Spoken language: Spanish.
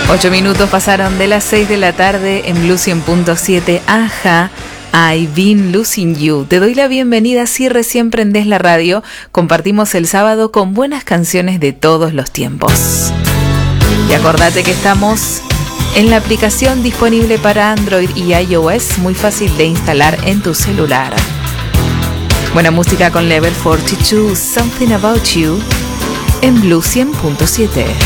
8 minutos pasaron de las 6 de la tarde en Blue 100.7. Ajá, I've been losing you. Te doy la bienvenida si recién prendés la radio. Compartimos el sábado con buenas canciones de todos los tiempos. Y acordate que estamos en la aplicación disponible para Android y iOS, muy fácil de instalar en tu celular. Buena música con Level 42, Something About You, en Blue 100.7.